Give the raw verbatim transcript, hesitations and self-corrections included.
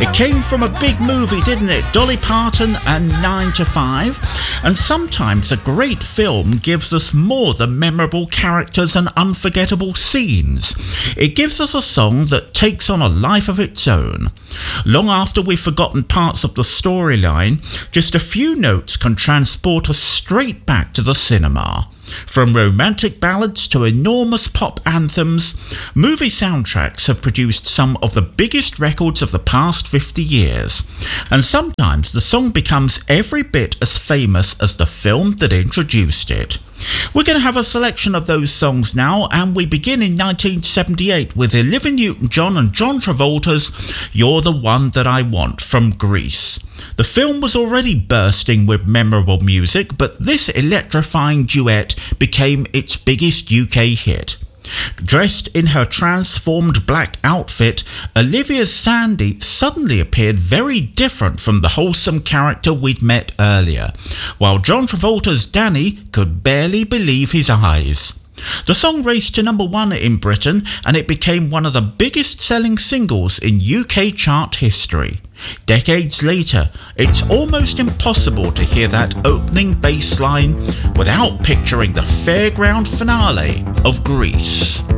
It came from a big movie, didn't it? Dolly Parton and nine to five. And sometimes a great film gives us more than memorable characters and unforgettable scenes. It gives us a song that takes on a life of its own. Long after we've forgotten parts of the storyline, just a few notes can transport us straight back to the cinema. From romantic ballads to enormous pop anthems, movie soundtracks have produced some of the biggest records of the past fifty years. And sometimes the song becomes every bit as famous as the film that introduced it. We're going to have a selection of those songs now, and we begin in nineteen seventy-eight with Olivia Newton-John and John Travolta's You're the One That I Want from Grease. The film was already bursting with memorable music, but this electrifying duet became its biggest U K hit. Dressed in her transformed black outfit, Olivia's Sandy suddenly appeared very different from the wholesome character we'd met earlier, while John Travolta's Danny could barely believe his eyes. The song raced to number one in Britain, and it became one of the biggest selling singles in U K chart history. Decades later, it's almost impossible to hear that opening bass line without picturing the fairground finale of Grease.